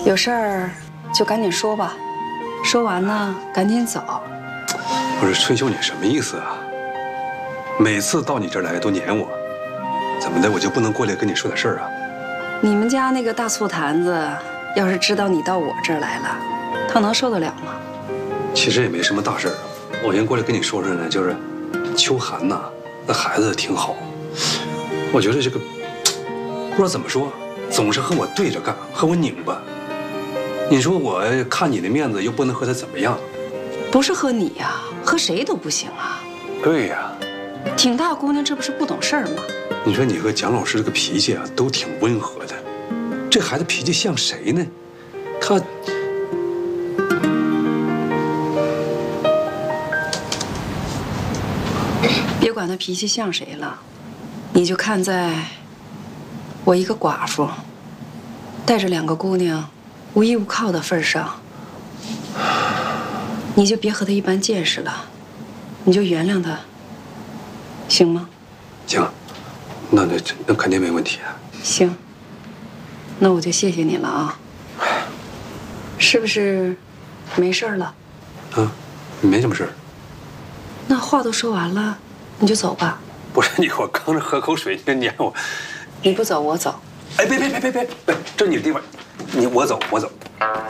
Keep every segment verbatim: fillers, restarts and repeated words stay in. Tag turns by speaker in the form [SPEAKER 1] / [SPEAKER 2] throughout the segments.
[SPEAKER 1] 有事儿就赶紧说吧，说完呢赶紧走。
[SPEAKER 2] 不是春秀，你什么意思啊？每次到你这儿来都撵我，怎么的？我就不能过来跟你说点事儿啊？
[SPEAKER 1] 你们家那个大醋坛子，要是知道你到我这儿来了，他能受得了吗？
[SPEAKER 2] 其实也没什么大事儿，我先过来跟你说说呢，就是秋寒呐，那孩子挺好，我觉得这个不知道怎么说，总是和我对着干，和我拧巴。你说我看你的面子，又不能和他怎么样？
[SPEAKER 1] 不是和你呀，和谁都不行啊。
[SPEAKER 2] 对呀，
[SPEAKER 1] 挺大姑娘，这不是不懂事儿吗？
[SPEAKER 2] 你说你和蒋老师这个脾气啊，都挺温和的，这孩子脾气像谁呢？他。
[SPEAKER 1] 别管他脾气像谁了，你就看在我一个寡妇带着两个姑娘无依无靠的份上，你就别和他一般见识了，你就原谅他，行吗？
[SPEAKER 2] 行，那那那肯定没问题啊。
[SPEAKER 1] 行，那我就谢谢你了啊。是不是没事了？
[SPEAKER 2] 啊，没什么事儿。
[SPEAKER 1] 那话都说完了，你就走吧。
[SPEAKER 2] 不是你，我刚着喝口水，你就撵我。
[SPEAKER 1] 你不走，我走。
[SPEAKER 2] 哎，别别别别别别，这是你的地方，你我走我走。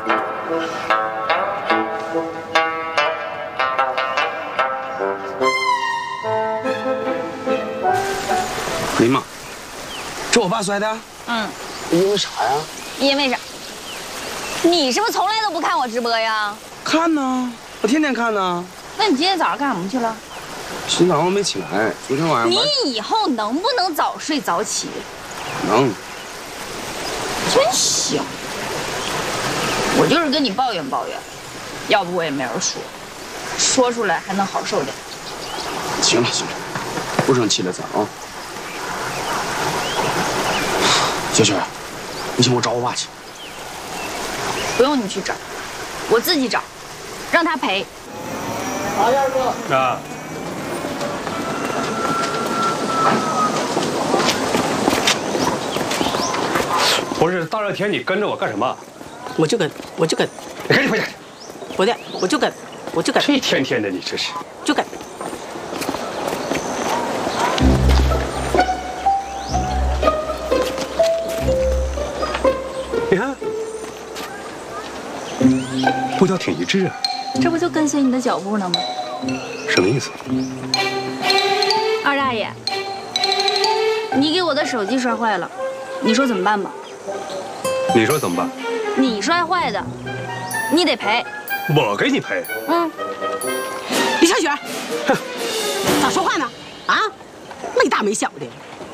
[SPEAKER 3] 林妈，这我爸摔的？
[SPEAKER 4] 嗯。
[SPEAKER 3] 因为啥呀？
[SPEAKER 4] 因为啥？你是不是从来都不看我直播呀？
[SPEAKER 3] 看呢，我天天看呢。
[SPEAKER 4] 那你今天早上干什么去了？
[SPEAKER 3] 今天早上没起来，昨天晚上。
[SPEAKER 4] 你以后能不能早睡早起？
[SPEAKER 3] 能。
[SPEAKER 4] 真行。我就是跟你抱怨抱怨，要不我也没人说，说出来还能好受点。
[SPEAKER 3] 行了行了，不生气了咱啊。小雪，你请我找我爸去。
[SPEAKER 4] 不用你去找，我自己找，让他赔。
[SPEAKER 2] 好，燕哥。啊。不是大热天你跟着我干什么？
[SPEAKER 5] 我就跟，我就跟。
[SPEAKER 2] 你赶紧回家。
[SPEAKER 5] 不对，我就跟，我就跟。
[SPEAKER 2] 这天天的你这是。
[SPEAKER 5] 就跟。
[SPEAKER 2] 你看，步调挺一致啊。
[SPEAKER 4] 这不就跟随你的脚步呢吗？
[SPEAKER 2] 什么意思？
[SPEAKER 4] 二大爷，你给我的手机摔坏了，你说怎么办吧？
[SPEAKER 2] 你说怎么办？
[SPEAKER 4] 你摔坏的，你得赔。
[SPEAKER 2] 我给你赔。
[SPEAKER 4] 嗯。
[SPEAKER 5] 李小雪，咋说话呢？啊，没大没小的。